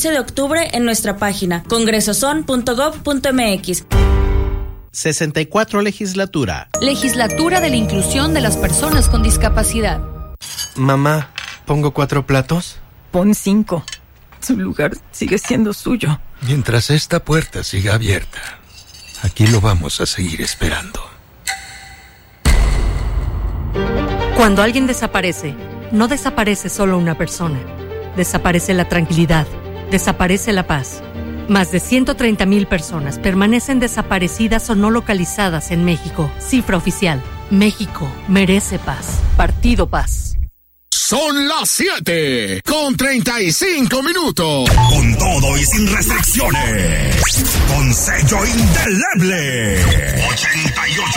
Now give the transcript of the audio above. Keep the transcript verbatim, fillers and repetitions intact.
quince de octubre en nuestra página congresoson punto gob punto mx. sesenta y cuatro Legislatura. Legislatura de la Inclusión de las Personas con Discapacidad. Mamá, ¿pongo cuatro platos? Pon cinco. Su lugar sigue siendo suyo. Mientras esta puerta siga abierta, aquí lo vamos a seguir esperando. Cuando alguien desaparece, no desaparece solo una persona. Desaparece la tranquilidad, desaparece la paz. Más de ciento treinta mil personas permanecen desaparecidas o no localizadas en México. Cifra oficial. México merece paz. Partido Paz. Son las siete con treinta y cinco minutos. Con todo y sin restricciones. Con sello indeleble. ochenta y ocho